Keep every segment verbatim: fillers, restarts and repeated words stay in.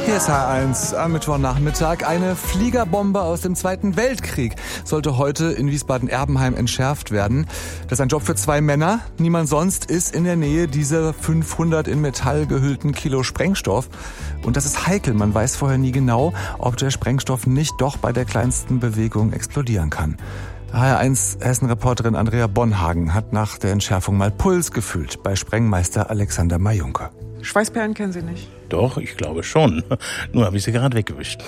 Hier ist H eins am Mittwochnachmittag. Eine Fliegerbombe aus dem Zweiten Weltkrieg sollte heute in Wiesbaden-Erbenheim entschärft werden. Das ist ein Job für zwei Männer. Niemand sonst ist in der Nähe dieser fünfhundert in Metall gehüllten Kilo Sprengstoff. Und das ist heikel. Man weiß vorher nie genau, ob der Sprengstoff nicht doch bei der kleinsten Bewegung explodieren kann. H R eins Hessen-Reporterin Andrea Bonhagen hat nach der Entschärfung mal Puls gefühlt bei Sprengmeister Alexander Majunke. Schweißperlen kennen Sie nicht? Doch, ich glaube schon. Nur habe ich sie gerade weggewischt.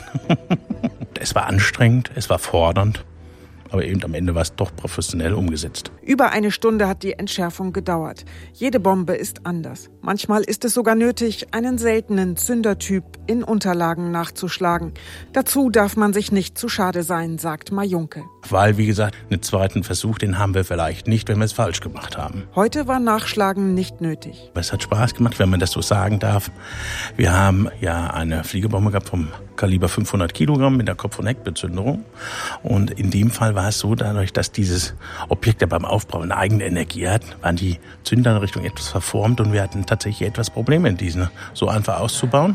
Es war anstrengend, es war fordernd. Aber eben am Ende war es doch professionell umgesetzt. Über eine Stunde hat die Entschärfung gedauert. Jede Bombe ist anders. Manchmal ist es sogar nötig, einen seltenen Zündertyp in Unterlagen nachzuschlagen. Dazu darf man sich nicht zu schade sein, sagt Majunke. Weil, wie gesagt, einen zweiten Versuch, den haben wir vielleicht nicht, wenn wir es falsch gemacht haben. Heute war Nachschlagen nicht nötig. Aber es hat Spaß gemacht, wenn man das so sagen darf. Wir haben ja eine Fliegerbombe gehabt vom Kaliber fünfhundert Kilogramm mit der Kopf- und Heckbezünderung. Und in dem Fall war es so, dadurch, dass dieses Objekt ja beim Aufbau eine eigene Energie hat, waren die Zünderrichtungen etwas verformt und wir hatten tatsächlich etwas Probleme in diesen so einfach auszubauen.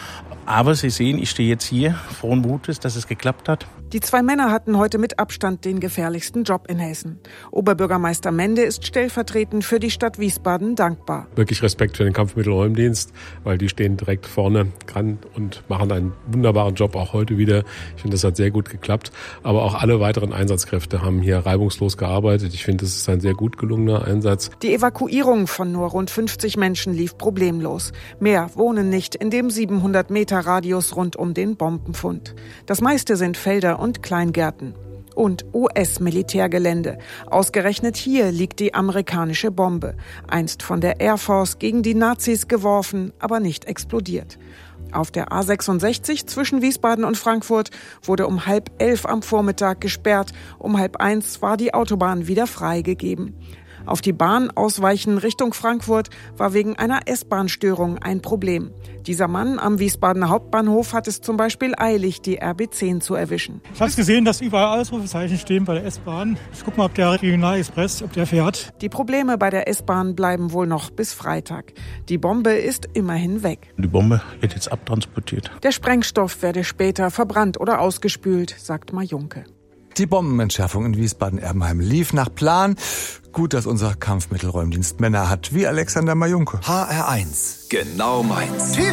Aber Sie sehen, ich stehe jetzt hier frohen Mutes, dass es geklappt hat. Die zwei Männer hatten heute mit Abstand den gefährlichsten Job in Hessen. Oberbürgermeister Mende ist stellvertretend für die Stadt Wiesbaden dankbar. Wirklich Respekt für den Kampfmittelräumdienst, weil die stehen direkt vorne dran und machen einen wunderbaren Job auch heute wieder. Ich finde, das hat sehr gut geklappt. Aber auch alle weiteren Einsatzkräfte haben hier reibungslos gearbeitet. Ich finde, es ist ein sehr gut gelungener Einsatz. Die Evakuierung von nur rund fünfzig Menschen lief problemlos. Mehr wohnen nicht in dem siebenhundert Meter Radius rund um den Bombenfund. Das meiste sind Felder und Kleingärten. Und U S-Militärgelände. Ausgerechnet hier liegt die amerikanische Bombe. Einst von der Air Force gegen die Nazis geworfen, aber nicht explodiert. Auf der A sechsundsechzig zwischen Wiesbaden und Frankfurt wurde um halb elf am Vormittag gesperrt. Um halb eins war die Autobahn wieder freigegeben. Auf die Bahn ausweichen Richtung Frankfurt war wegen einer S-Bahn-Störung ein Problem. Dieser Mann am Wiesbadener Hauptbahnhof hat es zum Beispiel eilig, die R B zehn zu erwischen. Ich habe gesehen, dass überall Ausrufezeichen stehen bei der S-Bahn. Ich gucke mal, ob der Regionalexpress, ob der fährt. Die Probleme bei der S-Bahn bleiben wohl noch bis Freitag. Die Bombe ist immerhin weg. Die Bombe wird jetzt abtransportiert. Der Sprengstoff werde später verbrannt oder ausgespült, sagt Majunke. Die Bombenentschärfung in Wiesbaden-Erbenheim lief nach Plan. Gut, dass unser Kampfmittelräumdienst Männer hat, wie Alexander Majunke. H R eins, genau meins.